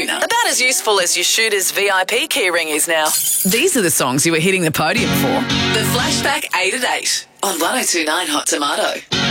tuner. About as useful as your Shooter's VIP keyring is now. These are the songs you were hitting the podium for. The Flashback 8 at 8 on 102.9 Hot Tomato.